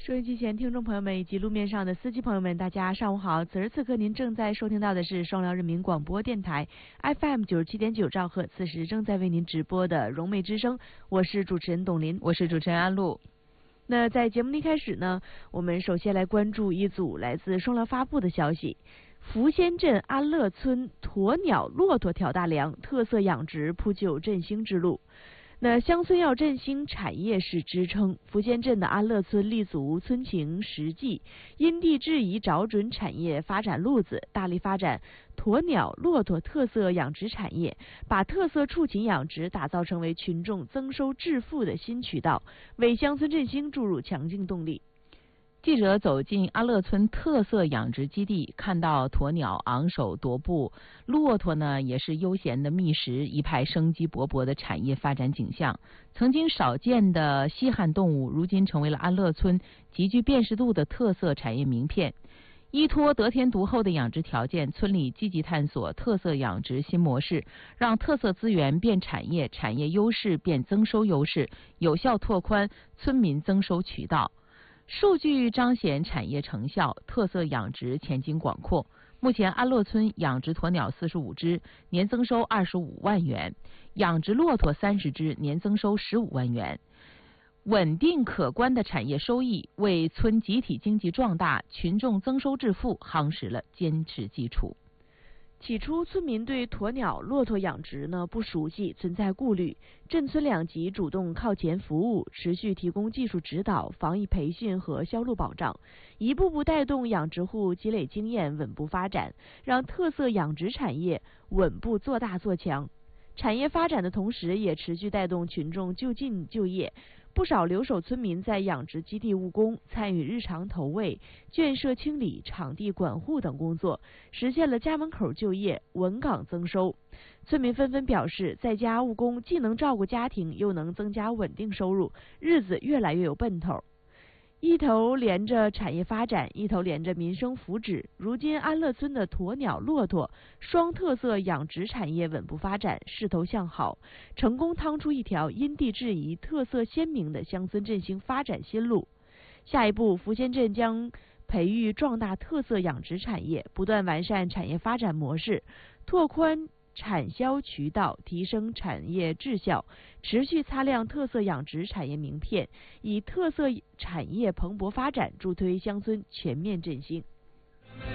收音机前听众朋友们以及路面上的司机朋友们，大家上午好！此时此刻您正在收听到的是双辽人民广播电台 FM 97.9兆赫，此时正在为您直播的融媒之声，我是主持人董琳， 我是主持人安露。 那在节目的一开始呢，我们首先来关注一组来自双辽发布的消息：福仙镇安乐村鸵鸟骆驼挑大梁，特色养殖铺就振兴之路。那乡村要振兴，产业是支撑。福仙镇的安乐村立足村情实际，因地制宜找准产业发展路子，大力发展鸵鸟、骆驼特色养殖产业，把特色畜禽养殖打造成为群众增收致富的新渠道，为乡村振兴注入强劲动力。 记者走进安乐村特色养殖基地，看到鸵鸟昂首踱步，骆驼呢也是悠闲的觅食，一派生机勃勃的产业发展景象。曾经少见的稀罕动物，如今成为了安乐村极具辨识度的特色产业名片。依托得天独厚的养殖条件，村里积极探索特色养殖新模式，让特色资源变产业，产业优势变增收优势，有效拓宽村民增收渠道。数据彰显产业成效，特色养殖前景广阔。目前安乐村养殖鸵鸟45只，年增收25万元；养殖骆驼30只，年增收15万元。稳定可观的产业收益，为村集体经济壮大、群众增收致富夯实了坚实基础。 起初，村民对鸵鸟、骆驼养殖不熟悉，存在顾虑。镇村两级主动靠前服务，持续提供技术指导、防疫培训和销路保障，一步步带动养殖户积累经验，稳步发展，让特色养殖产业稳步做大做强。产业发展的同时，也持续带动群众就近就业。不少留守村民在养殖基地务工，参与日常投喂、圈舍清理、场地管护等工作，实现了家门口就业、稳岗增收。村民纷纷表示，在家务工既能照顾家庭，又能增加稳定收入，日子越来越有奔头。一头连着产业发展，一头连着民生福祉。如今安乐村的鸵鸟、骆驼双特色养殖产业稳步发展，势头向好，成功趟出一条因地制宜、特色鲜明的乡村振兴发展新路。下一步，福仙镇将培育壮大特色养殖产业，不断完善产业发展模式，拓宽产销渠道，提升产业质效，持续擦亮特色养殖产业名片，以特色产业蓬勃发展助推乡村全面振兴。